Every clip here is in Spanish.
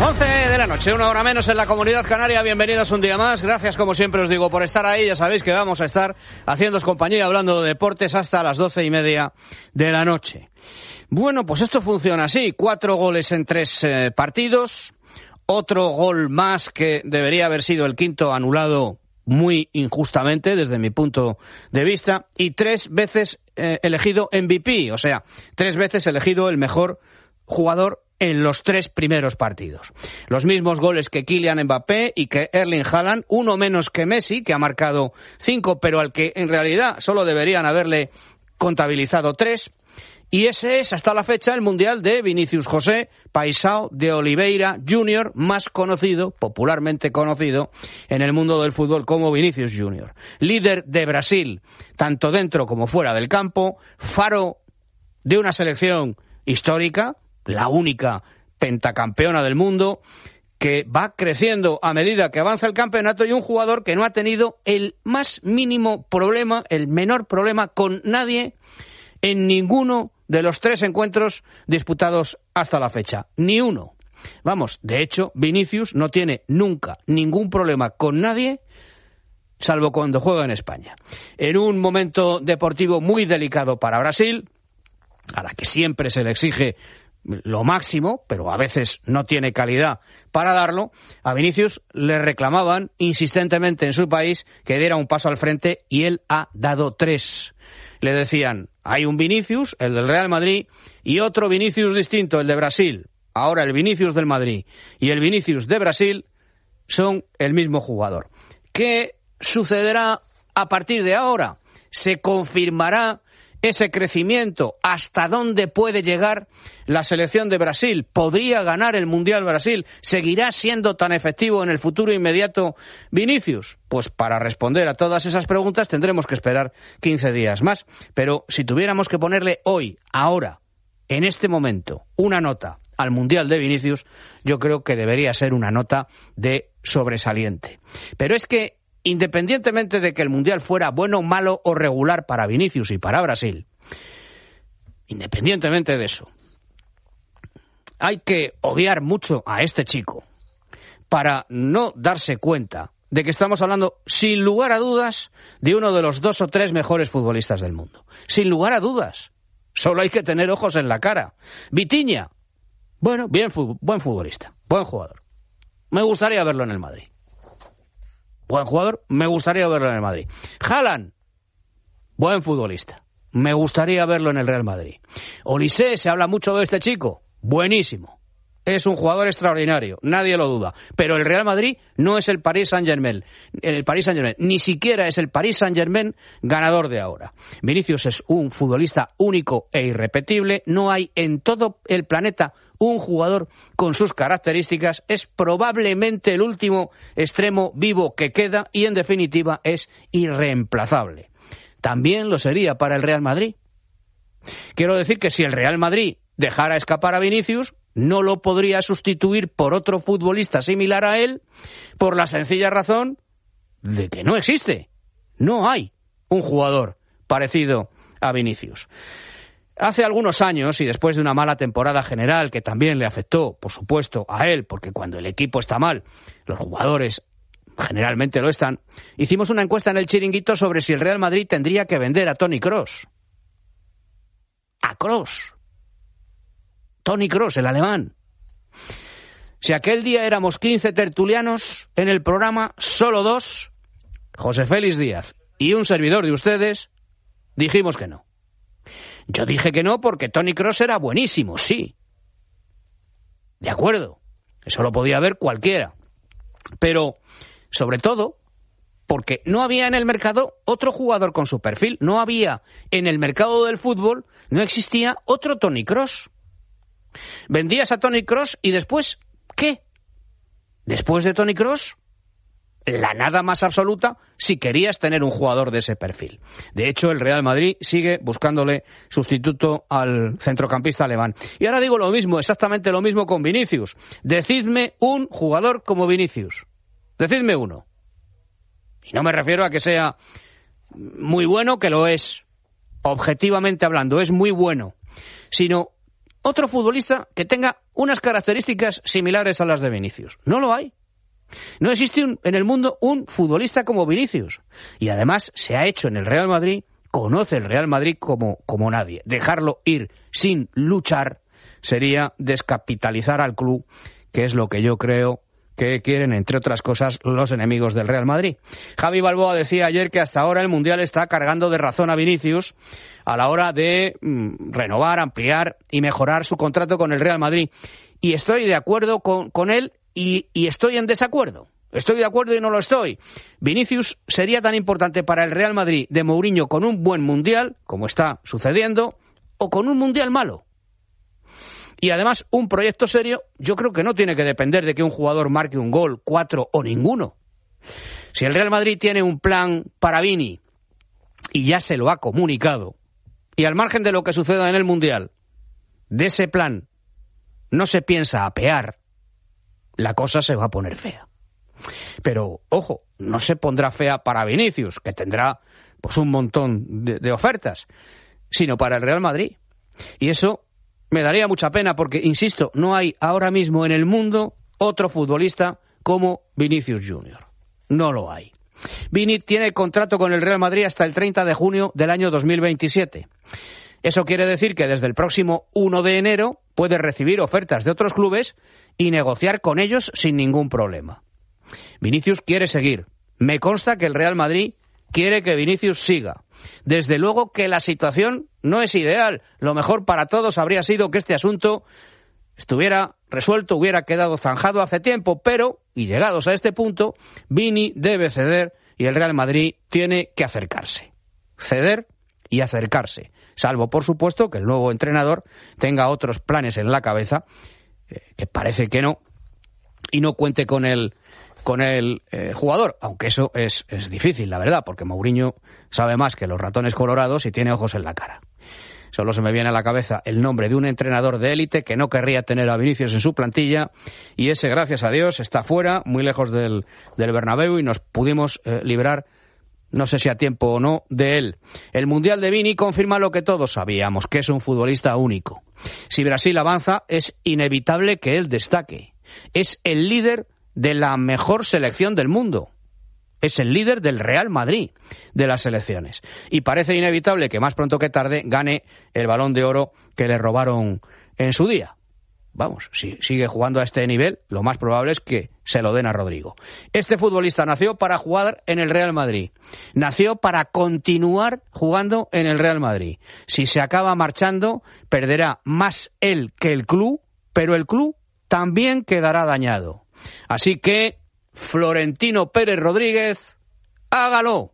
11 de la noche, 1 hora menos en la Comunidad Canaria. Bienvenidos un día más. Gracias, como siempre os digo, por estar ahí. Ya sabéis que vamos a estar haciéndoos compañía, hablando de deportes hasta las 12:30 de la noche. Bueno, pues esto funciona así. 4 goles en 3 partidos. Otro gol más que debería haber sido el quinto, anulado muy injustamente desde mi punto de vista. Y 3 veces elegido MVP. O sea, 3 veces elegido el mejor jugador en los 3 primeros partidos. Los mismos goles que Kylian Mbappé y que Erling Haaland, uno menos que Messi, que ha marcado 5, pero al que en realidad solo deberían haberle contabilizado 3. Y ese es, hasta la fecha, el Mundial de Vinícius José Paisao de Oliveira Jr., más conocido, popularmente conocido, en el mundo del fútbol como Vinícius Jr. Líder de Brasil, tanto dentro como fuera del campo, faro de una selección histórica, la única pentacampeona del mundo, que va creciendo a medida que avanza el campeonato, y un jugador que no ha tenido el más mínimo problema, el menor problema con nadie en ninguno de los 3 encuentros disputados hasta la fecha. Ni uno. Vamos, de hecho, Vinícius no tiene nunca ningún problema con nadie, salvo cuando juega en España. En un momento deportivo muy delicado para Brasil, a la que siempre se le exige lo máximo, pero a veces no tiene calidad para darlo, a Vinícius le reclamaban insistentemente en su país que diera un paso al frente, y él ha dado 3. Le decían, hay un Vinícius, el del Real Madrid, y otro Vinícius distinto, el de Brasil. Ahora el Vinícius del Madrid y el Vinícius de Brasil son el mismo jugador. ¿Qué sucederá a partir de ahora? ¿Se confirmará ese crecimiento? ¿Hasta dónde puede llegar la selección de Brasil? ¿Podría ganar el Mundial Brasil? ¿Seguirá siendo tan efectivo en el futuro inmediato Vinícius? Pues para responder a todas esas preguntas tendremos que esperar 15 días más. Pero si tuviéramos que ponerle hoy, ahora, en este momento, una nota al Mundial de Vinícius, yo creo que debería ser una nota de sobresaliente. Pero es que, independientemente de que el Mundial fuera bueno, malo o regular para Vinícius y para Brasil, independientemente de eso, hay que odiar mucho a este chico para no darse cuenta de que estamos hablando, sin lugar a dudas, de uno de los 2 o 3 mejores futbolistas del mundo. Sin lugar a dudas. Solo hay que tener ojos en la cara. Vitinha, bueno, buen futbolista, buen jugador. Me gustaría verlo en el Madrid. Buen jugador, me gustaría verlo en el Madrid. Haaland, buen futbolista, me gustaría verlo en el Real Madrid. Olise, se habla mucho de este chico, buenísimo. Es un jugador extraordinario, nadie lo duda. Pero el Real Madrid no es el Paris Saint-Germain. Ni siquiera es el Paris Saint-Germain ganador de ahora. Vinícius es un futbolista único e irrepetible. No hay en todo el planeta un jugador con sus características. Es probablemente el último extremo vivo que queda y, en definitiva, es irreemplazable. También lo sería para el Real Madrid. Quiero decir que si el Real Madrid dejara escapar a Vinícius, no lo podría sustituir por otro futbolista similar a él, por la sencilla razón de que no existe. No hay un jugador parecido a Vinícius. Hace algunos años, y después de una mala temporada general que también le afectó, por supuesto, a él, porque cuando el equipo está mal, los jugadores generalmente lo están, hicimos una encuesta en el Chiringuito sobre si el Real Madrid tendría que vender a Toni Kroos. A Kroos. Toni Kroos, el alemán. Si aquel día éramos 15 tertulianos en el programa, solo 2, José Félix Díaz y un servidor de ustedes, dijimos que no. Yo dije que no porque Toni Kroos era buenísimo, sí. De acuerdo, eso lo podía ver cualquiera. Pero, sobre todo, porque no había en el mercado otro jugador con su perfil. No había en el mercado del fútbol, no existía otro Toni Kroos. Vendías a Toni Kroos y después, ¿qué? Después de Toni Kroos, la nada más absoluta si querías tener un jugador de ese perfil. De hecho, el Real Madrid sigue buscándole sustituto al centrocampista alemán. Y ahora digo lo mismo, exactamente lo mismo con Vinícius. Decidme un jugador como Vinícius. Decidme uno. Y no me refiero a que sea muy bueno, que lo es. Objetivamente hablando, es muy bueno. Sino otro futbolista que tenga unas características similares a las de Vinicius. No lo hay. No existe en el mundo un futbolista como Vinicius. Y además se ha hecho en el Real Madrid, conoce el Real Madrid como nadie. Dejarlo ir sin luchar sería descapitalizar al club, que es lo que yo creo que quieren, entre otras cosas, los enemigos del Real Madrid. Javi Balboa decía ayer que hasta ahora el Mundial está cargando de razón a Vinicius a la hora de renovar, ampliar y mejorar su contrato con el Real Madrid. Y estoy de acuerdo con él y estoy en desacuerdo. Estoy de acuerdo y no lo estoy. Vinicius sería tan importante para el Real Madrid de Mourinho con un buen Mundial, como está sucediendo, o con un Mundial malo. Y además, un proyecto serio, yo creo que no tiene que depender de que un jugador marque un gol, 4 o ninguno. Si el Real Madrid tiene un plan para Vini y ya se lo ha comunicado, y al margen de lo que suceda en el Mundial, de ese plan no se piensa apear, la cosa se va a poner fea. Pero, ojo, no se pondrá fea para Vinicius, que tendrá pues un montón de ofertas, sino para el Real Madrid. Y eso me daría mucha pena porque, insisto, no hay ahora mismo en el mundo otro futbolista como Vinicius Junior. No lo hay. Vini tiene contrato con el Real Madrid hasta el 30 de junio del año 2027. Eso quiere decir que desde el próximo 1 de enero puede recibir ofertas de otros clubes y negociar con ellos sin ningún problema. Vinicius quiere seguir. Me consta que el Real Madrid quiere que Vinicius siga. Desde luego que la situación no es ideal. Lo mejor para todos habría sido que este asunto estuviera resuelto, hubiera quedado zanjado hace tiempo, pero, y llegados a este punto, Vini debe ceder y el Real Madrid tiene que acercarse. Ceder y acercarse. Salvo, por supuesto, que el nuevo entrenador tenga otros planes en la cabeza, que parece que no, y no cuente con el jugador, aunque eso es difícil, la verdad, porque Mourinho sabe más que los ratones colorados y tiene ojos en la cara. Solo se me viene a la cabeza el nombre de un entrenador de élite que no querría tener a Vinicius en su plantilla, y ese, gracias a Dios, está fuera, muy lejos del Bernabéu, y nos pudimos librar, no sé si a tiempo o no, de él. El Mundial de Vini confirma lo que todos sabíamos, que es un futbolista único. Si Brasil avanza, es inevitable que él destaque. Es el líder de la mejor selección del mundo. Es el líder del Real Madrid de las selecciones. Y parece inevitable que más pronto que tarde gane el Balón de Oro que le robaron en su día. Vamos, si sigue jugando a este nivel, lo más probable es que se lo den a Rodrigo. Este futbolista nació para jugar en el Real Madrid. Nació para continuar jugando en el Real Madrid. Si se acaba marchando, perderá más él que el club, pero el club también quedará dañado. Así que, Florentino Pérez Rodríguez, hágalo.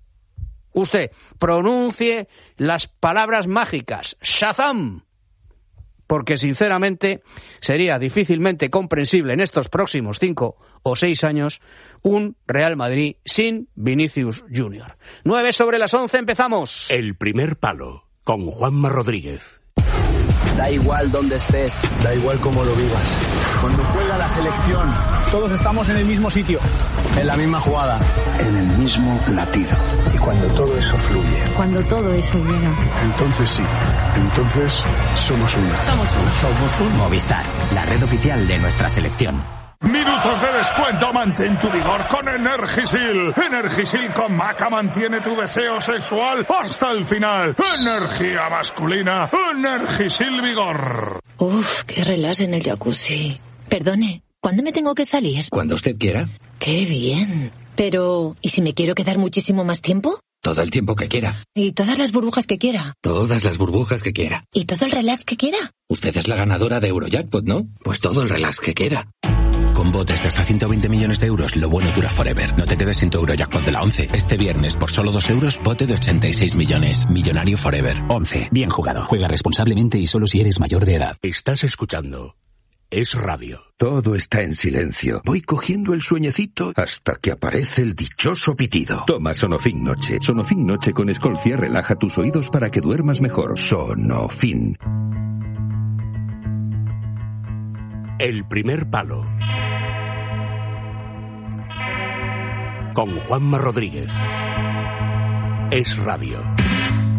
Usted pronuncie las palabras mágicas, Shazam, porque sinceramente sería difícilmente comprensible en estos próximos 5 o 6 años un Real Madrid sin Vinicius Junior. 9:11, empezamos. El primer palo, con Juanma Rodríguez. Da igual dónde estés, da igual cómo lo vivas. Cuando juega la selección, todos estamos en el mismo sitio, en la misma jugada, en el mismo latido. Y cuando todo eso fluye, cuando todo eso llega, entonces sí, entonces somos uno. Somos uno. Movistar, la red oficial de nuestra selección. Minutos de descuento, mantén tu vigor con Energisil. Energisil con Maca mantiene tu deseo sexual hasta el final. Energía masculina, Energisil Vigor. Uf, qué relax en el jacuzzi. Perdone, ¿cuándo me tengo que salir? Cuando usted quiera. Qué bien. Pero, ¿y si me quiero quedar muchísimo más tiempo? Todo el tiempo que quiera. ¿Y todas las burbujas que quiera? Todas las burbujas que quiera. ¿Y todo el relax que quiera? Usted es la ganadora de Eurojackpot, ¿no? Pues todo el relax que quiera. Con botes de hasta 120 millones de euros, lo bueno dura forever. No te quedes sin tu Eurojackpot de la 11. Este viernes, por solo 2 euros, bote de 86 millones. Millonario forever. 11. Bien jugado. Juega responsablemente y solo si eres mayor de edad. Estás escuchando Es Radio. Todo está en silencio. Voy cogiendo el sueñecito hasta que aparece el dichoso pitido. Toma Sonofin Noche. Sonofin Noche con Escolcia relaja tus oídos para que duermas mejor. Sonofin. El primer palo, con Juanma Rodríguez. Es Radio.